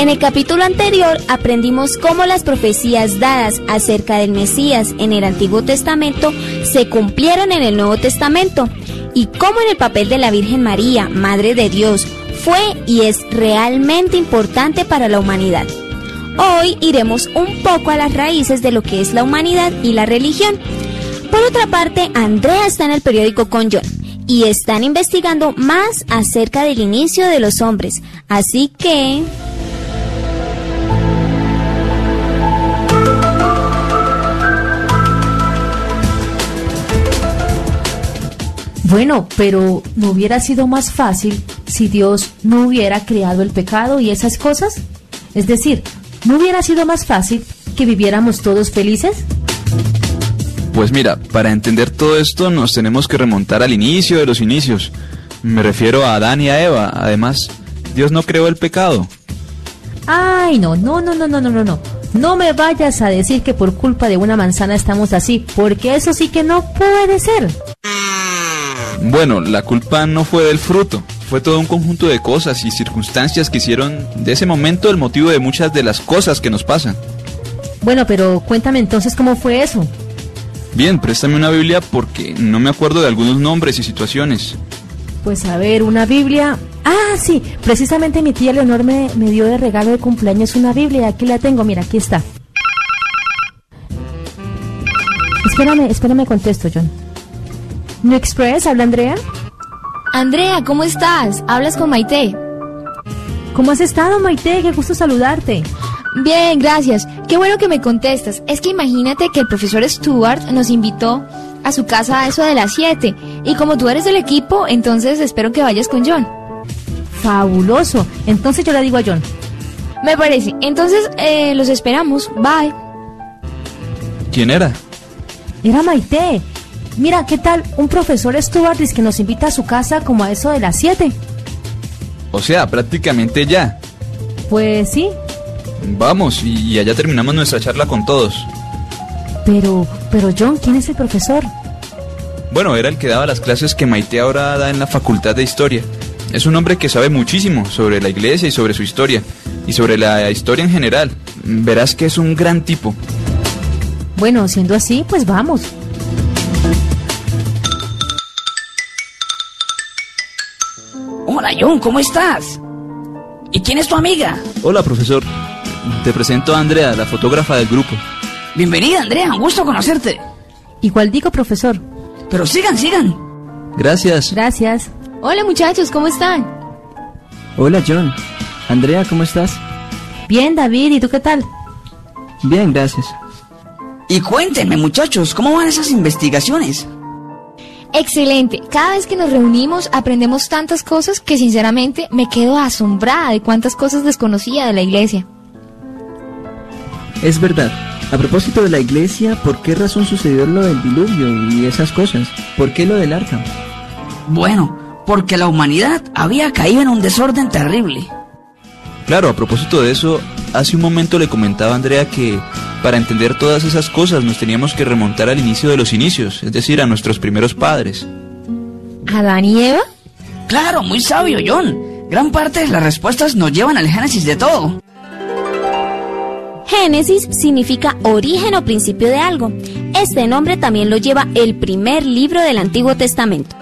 En el capítulo anterior aprendimos cómo las profecías dadas acerca del Mesías en el Antiguo Testamento se cumplieron en el Nuevo Testamento y cómo en el papel de la Virgen María, Madre de Dios, fue y es realmente importante para la humanidad. Hoy iremos un poco a las raíces de lo que es la humanidad y la religión. Por otra parte, Andrea está en el periódico con John y están investigando más acerca del inicio de los hombres, así que... Bueno, pero ¿no hubiera sido más fácil si Dios no hubiera creado el pecado y esas cosas? Es decir, ¿no hubiera sido más fácil que viviéramos todos felices? Pues mira, para entender todo esto nos tenemos que remontar al inicio de los inicios. Me refiero a Adán y a Eva. Además, Dios no creó el pecado. Ay, no. No me vayas a decir que por culpa de una manzana estamos así, porque eso sí que no puede ser. Bueno, la culpa no fue del fruto, fue todo un conjunto de cosas y circunstancias que hicieron de ese momento el motivo de muchas de las cosas que nos pasan. Bueno, pero cuéntame entonces cómo fue eso. Bien, préstame una Biblia porque no me acuerdo de algunos nombres y situaciones. Pues a ver, una Biblia... Ah, sí, precisamente mi tía Leonor me dio de regalo de cumpleaños una Biblia, aquí la tengo, mira, aquí está. Espérame, contesto, John. ¿New Express? ¿Habla Andrea? Andrea, ¿cómo estás? Hablas con Maite. ¿Cómo has estado, Maite? Qué gusto saludarte. Bien, gracias. Qué bueno que me contestas. Es que imagínate que el profesor Stuart nos invitó a su casa a eso de las 7. Y como tú eres del equipo, entonces espero que vayas con John. Fabuloso. Entonces yo le digo a John. Me parece. Entonces los esperamos. Bye. ¿Quién era? Era Maite. Mira, ¿qué tal? Un profesor Stuart dice que nos invita a su casa como a eso de las 7. O sea, prácticamente ya. Pues sí. Vamos, y allá terminamos nuestra charla con todos. Pero John, ¿quién es el profesor? Bueno, era el que daba las clases que Maite ahora da en la Facultad de Historia. Es un hombre que sabe muchísimo sobre la iglesia y sobre su historia, y sobre la historia en general. Verás que es un gran tipo. Bueno, siendo así, pues vamos. Hola, John, ¿cómo estás? ¿Y quién es tu amiga? Hola, profesor. Te presento a Andrea, la fotógrafa del grupo. Bienvenida, Andrea, un gusto conocerte. Igual digo, profesor. Pero sigan. Gracias. Gracias. Hola, muchachos, ¿cómo están? Hola, John. Andrea, ¿cómo estás? Bien, David, ¿y tú qué tal? Bien, gracias. Y cuéntenme, muchachos, ¿cómo van esas investigaciones? Excelente. Cada vez que nos reunimos aprendemos tantas cosas que sinceramente me quedo asombrada de cuántas cosas desconocía de la iglesia. Es verdad. A propósito de la iglesia, ¿por qué razón sucedió lo del diluvio y esas cosas? ¿Por qué lo del arca? Bueno, porque la humanidad había caído en un desorden terrible. Claro, a propósito de eso, hace un momento le comentaba a Andrea que para entender todas esas cosas nos teníamos que remontar al inicio de los inicios, es decir, a nuestros primeros padres. ¿Adán y Eva? Claro, muy sabio, John. Gran parte de las respuestas nos llevan al génesis de todo. Génesis significa origen o principio de algo. Este nombre también lo lleva el primer libro del Antiguo Testamento.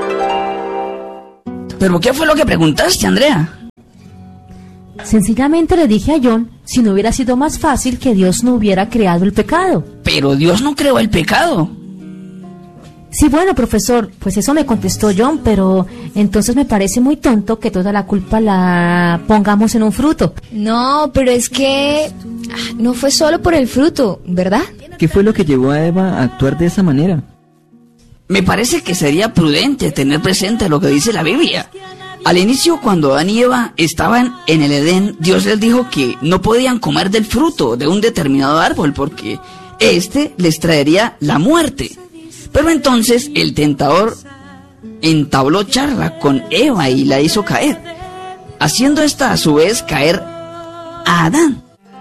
¿Pero qué fue lo que preguntaste, Andrea? Sencillamente le dije a John si no hubiera sido más fácil que Dios no hubiera creado el pecado. Pero Dios no creó el pecado. Sí, bueno, profesor, pues eso me contestó John, pero entonces me parece muy tonto que toda la culpa la pongamos en un fruto. No, pero es que no fue solo por el fruto, ¿verdad? ¿Qué fue lo que llevó a Eva a actuar de esa manera? Me parece que sería prudente tener presente lo que dice la Biblia. Al inicio, cuando Adán y Eva estaban en el Edén, Dios les dijo que no podían comer del fruto de un determinado árbol porque este les traería la muerte. Pero entonces el tentador entabló charla con Eva y la hizo caer, haciendo esta a su vez caer a Adán.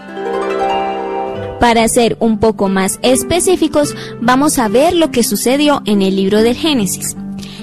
Para ser un poco más específicos, vamos a ver lo que sucedió en el libro del Génesis.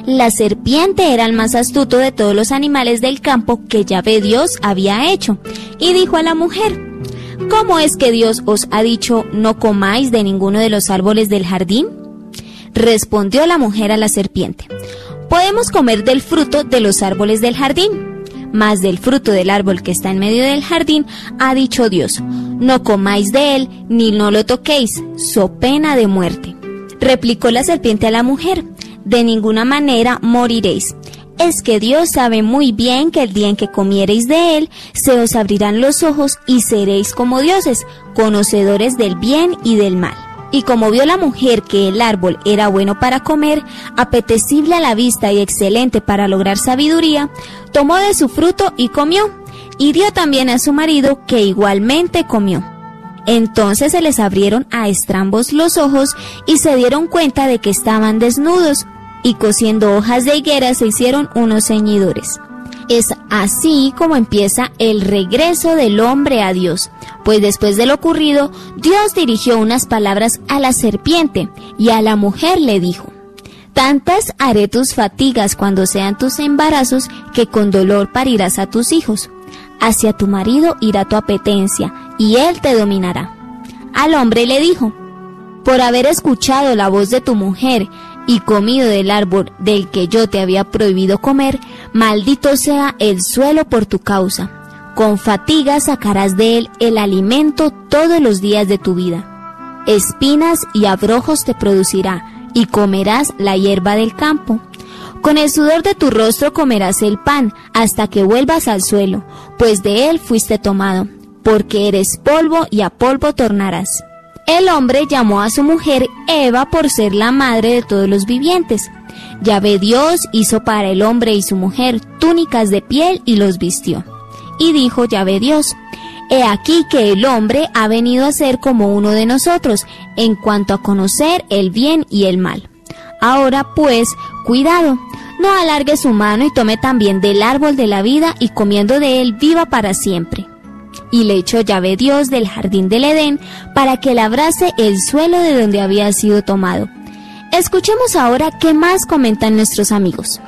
La serpiente era el más astuto de todos los animales del campo que Yahvé Dios había hecho, y dijo a la mujer: ¿Cómo es que Dios os ha dicho no comáis de ninguno de los árboles del jardín? Respondió la mujer a la serpiente: Podemos comer del fruto de los árboles del jardín, mas del fruto del árbol que está en medio del jardín ha dicho Dios: no comáis de él, ni no lo toquéis, so pena de muerte. Replicó la serpiente a la mujer: de ninguna manera moriréis. Es que Dios sabe muy bien que el día en que comiereis de él, se os abrirán los ojos y seréis como dioses, conocedores del bien y del mal. Y como vio la mujer que el árbol era bueno para comer, apetecible a la vista y excelente para lograr sabiduría, tomó de su fruto y comió, y dio también a su marido, que igualmente comió. Entonces se les abrieron a estrambos los ojos y se dieron cuenta de que estaban desnudos, y cosiendo hojas de higuera se hicieron unos ceñidores. Es así como empieza el regreso del hombre a Dios, pues después de lo ocurrido, Dios dirigió unas palabras a la serpiente, y a la mujer le dijo: tantas haré tus fatigas cuando sean tus embarazos, que con dolor parirás a tus hijos. Hacia tu marido irá tu apetencia, y él te dominará. Al hombre le dijo: por haber escuchado la voz de tu mujer y comido del árbol del que yo te había prohibido comer, maldito sea el suelo por tu causa. Con fatiga sacarás de él el alimento todos los días de tu vida. Espinas y abrojos te producirá, y comerás la hierba del campo. Con el sudor de tu rostro comerás el pan, hasta que vuelvas al suelo, pues de él fuiste tomado, porque eres polvo y a polvo tornarás. El hombre llamó a su mujer Eva por ser la madre de todos los vivientes. Yahvé Dios hizo para el hombre y su mujer túnicas de piel y los vistió. Y dijo Yahvé Dios: he aquí que el hombre ha venido a ser como uno de nosotros, en cuanto a conocer el bien y el mal. Ahora pues, cuidado, no alargue su mano y tome también del árbol de la vida, y comiendo de él viva para siempre. Y le echó Yahvé Dios del jardín del Edén para que labrase el suelo de donde había sido tomado. Escuchemos ahora qué más comentan nuestros amigos.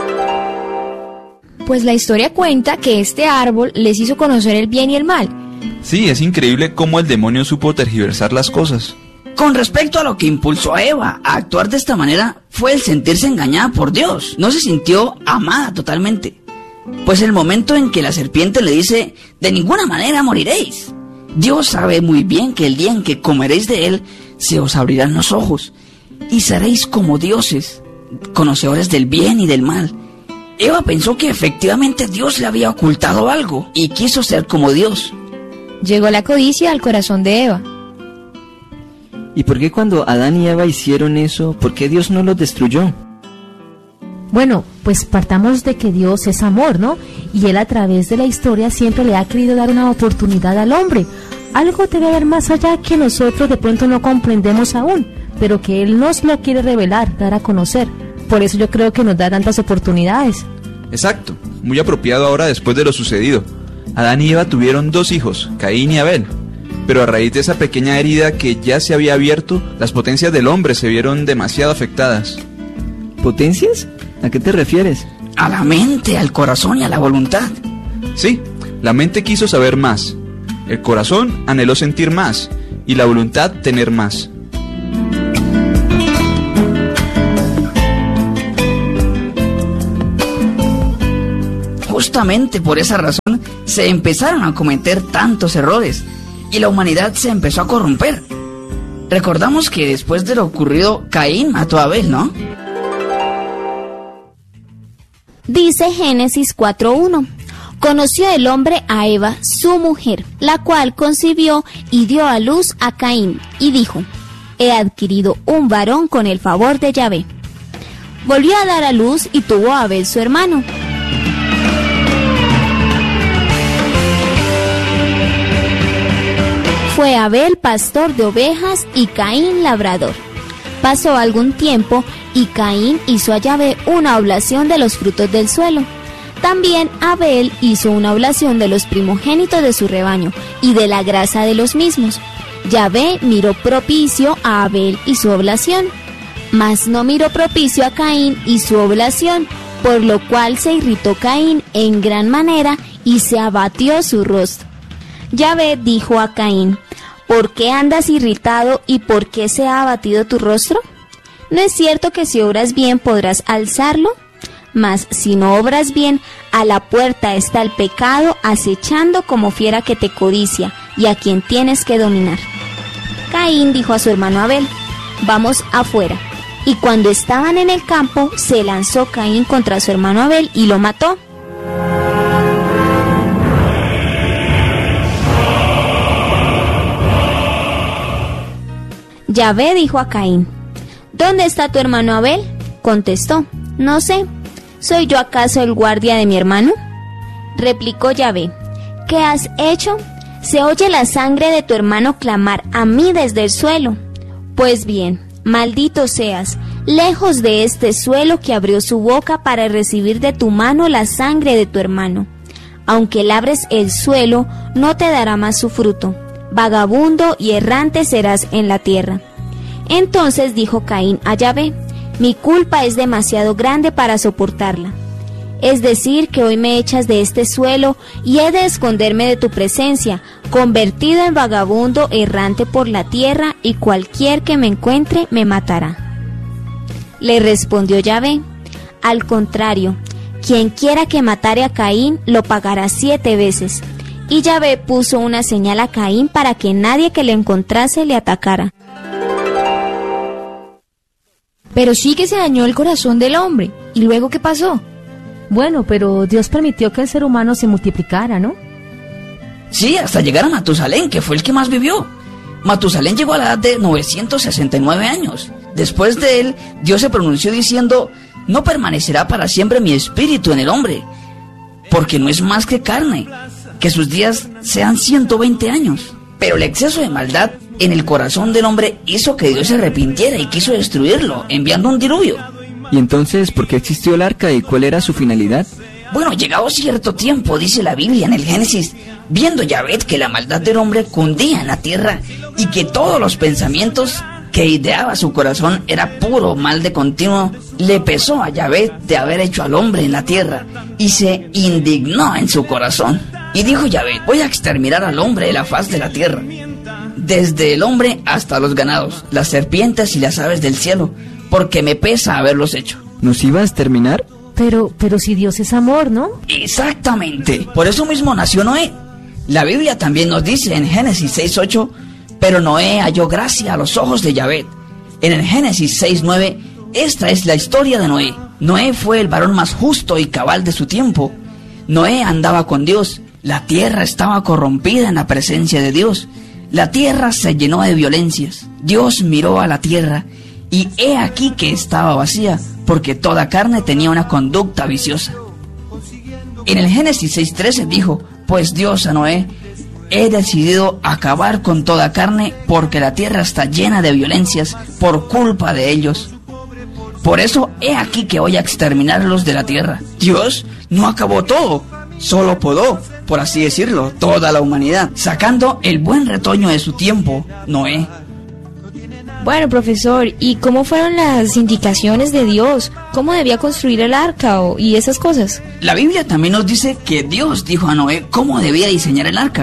Pues la historia cuenta que este árbol les hizo conocer el bien y el mal. Sí, es increíble cómo el demonio supo tergiversar las cosas. Con respecto a lo que impulsó a Eva a actuar de esta manera, fue el sentirse engañada por Dios. No se sintió amada totalmente. Pues el momento en que la serpiente le dice: de ninguna manera moriréis. Dios sabe muy bien que el día en que comeréis de él, se os abrirán los ojos, y seréis como dioses, conocedores del bien y del mal. Eva pensó que efectivamente Dios le había ocultado algo, y quiso ser como Dios. Llegó la codicia al corazón de Eva. ¿Y por qué cuando Adán y Eva hicieron eso, por qué Dios no los destruyó? Bueno, pues partamos de que Dios es amor, ¿no? Y Él a través de la historia siempre le ha querido dar una oportunidad al hombre. Algo debe haber más allá que nosotros de pronto no comprendemos aún, pero que Él nos lo quiere revelar, dar a conocer. Por eso yo creo que nos da tantas oportunidades. Exacto, muy apropiado ahora después de lo sucedido. Adán y Eva tuvieron 2 hijos, Caín y Abel. Pero a raíz de esa pequeña herida que ya se había abierto, las potencias del hombre se vieron demasiado afectadas. ¿Potencias? ¿A qué te refieres? A la mente, al corazón y a la voluntad. Sí, la mente quiso saber más, el corazón anheló sentir más, y la voluntad tener más. Justamente por esa razón se empezaron a cometer tantos errores, y la humanidad se empezó a corromper. Recordamos que después de lo ocurrido, Caín mató a Abel, ¿no? Dice Génesis 4:1: conoció el hombre a Eva, su mujer, la cual concibió y dio a luz a Caín, y dijo: he adquirido un varón con el favor de Yahvé. Volvió a dar a luz y tuvo a Abel su hermano. Fue Abel pastor de ovejas y Caín labrador. Pasó algún tiempo y Caín hizo a Yahvé una oblación de los frutos del suelo. También Abel hizo una oblación de los primogénitos de su rebaño y de la grasa de los mismos. Yahvé miró propicio a Abel y su oblación, Mas no miró propicio a Caín y su oblación, por lo cual se irritó Caín en gran manera y se abatió su rostro. Yahvé dijo a Caín: ¿por qué andas irritado y por qué se ha abatido tu rostro? ¿No es cierto que si obras bien podrás alzarlo? Mas si no obras bien, a la puerta está el pecado acechando como fiera que te codicia y a quien tienes que dominar. Caín dijo a su hermano Abel: vamos afuera. Y cuando estaban en el campo, se lanzó Caín contra su hermano Abel y lo mató. Yahvé dijo a Caín: ¿dónde está tu hermano Abel? Contestó: no sé. ¿Soy yo acaso el guardia de mi hermano? Replicó Yahvé: ¿qué has hecho? Se oye la sangre de tu hermano clamar a mí desde el suelo. Pues bien, maldito seas, lejos de este suelo que abrió su boca para recibir de tu mano la sangre de tu hermano. Aunque labres el suelo, no te dará más su fruto. Vagabundo y errante serás en la tierra. Entonces dijo Caín a Yahvé: mi culpa es demasiado grande para soportarla. Es decir, que hoy me echas de este suelo y he de esconderme de tu presencia, convertido en vagabundo errante por la tierra, y cualquier que me encuentre me matará. Le respondió Yahvé: al contrario, quien quiera que matare a Caín lo pagará 7 veces. Y Yahvé puso una señal a Caín para que nadie que le encontrase le atacara. Pero sí que se dañó el corazón del hombre. ¿Y luego qué pasó? Bueno, pero Dios permitió que el ser humano se multiplicara, ¿no? Sí, hasta llegar a Matusalén, que fue el que más vivió. Matusalén llegó a la edad de 969 años. Después de él, Dios se pronunció diciendo: no permanecerá para siempre mi espíritu en el hombre, porque no es más que carne, que sus días sean 120 años. Pero el exceso de maldad en el corazón del hombre hizo que Dios se arrepintiera y quiso destruirlo, enviando un diluvio. ¿Y entonces por qué existió el arca y cuál era su finalidad? Bueno, llegado cierto tiempo, dice la Biblia en el Génesis, viendo Yahvé que la maldad del hombre cundía en la tierra y que todos los pensamientos que ideaba su corazón era puro mal de continuo, le pesó a Yahvé de haber hecho al hombre en la tierra y se indignó en su corazón. Y dijo Yahvé: voy a exterminar al hombre de la faz de la tierra, desde el hombre hasta los ganados, las serpientes y las aves del cielo, porque me pesa haberlos hecho. ¿Nos iba a exterminar? Pero si Dios es amor, ¿no? Exactamente, por eso mismo nació Noé. La Biblia también nos dice en Génesis 6:8, pero Noé halló gracia a los ojos de Yahvé. En el Génesis 6:9, esta es la historia de Noé. Noé fue el varón más justo y cabal de su tiempo. Noé andaba con Dios. La tierra estaba corrompida en la presencia de Dios. La tierra se llenó de violencias. Dios miró a la tierra y he aquí que estaba vacía, porque toda carne tenía una conducta viciosa. En el Génesis 6:13 dijo: pues Dios a Noé: he decidido acabar con toda carne, porque la tierra está llena de violencias por culpa de ellos. Por eso he aquí que voy a exterminarlos de la tierra. Dios no acabó todo, solo podó, por así decirlo, toda la humanidad, sacando el buen retoño de su tiempo, Noé. Bueno, profesor, ¿y cómo fueron las indicaciones de Dios? ¿Cómo debía construir el arca y esas cosas? La Biblia también nos dice que Dios dijo a Noé cómo debía diseñar el arca.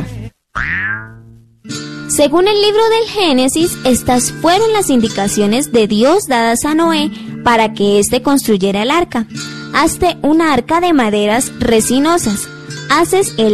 Según el libro del Génesis, estas fueron las indicaciones de Dios dadas a Noé para que éste construyera el arca. Hazte una arca de maderas resinosas. Haces el